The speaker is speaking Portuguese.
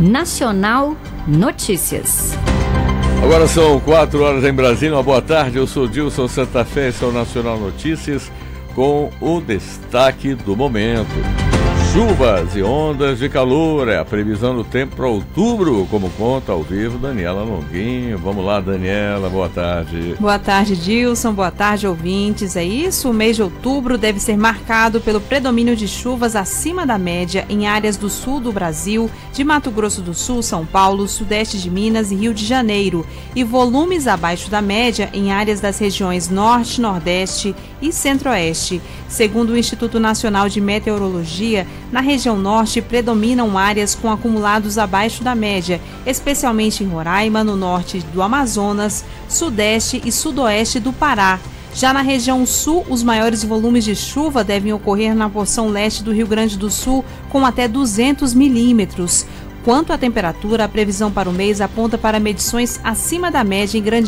Nacional Notícias. Agora são 4 horas em Brasília. Uma boa tarde, eu sou Dilson Santa Fé, esse é o Nacional Notícias com o destaque do momento. Chuvas e ondas de calor é a previsão do tempo para outubro, como conta ao vivo Daniela Longuinho. Vamos lá, Daniela, boa tarde. Boa tarde, Dilson, boa tarde, ouvintes. É isso, o mês de outubro deve ser marcado pelo predomínio de chuvas acima da média em áreas do sul do Brasil, de Mato Grosso do Sul, São Paulo, sudeste de Minas e Rio de Janeiro, e volumes abaixo da média em áreas das regiões norte, nordeste e centro-oeste. Segundo o Instituto Nacional de Meteorologia, na região norte predominam áreas com acumulados abaixo da média, especialmente em Roraima, no norte do Amazonas, sudeste e sudoeste do Pará. Já na região sul, os maiores volumes de chuva devem ocorrer na porção leste do Rio Grande do Sul, com até 200 milímetros. Quanto à temperatura, a previsão para o mês aponta para medições acima da média em grande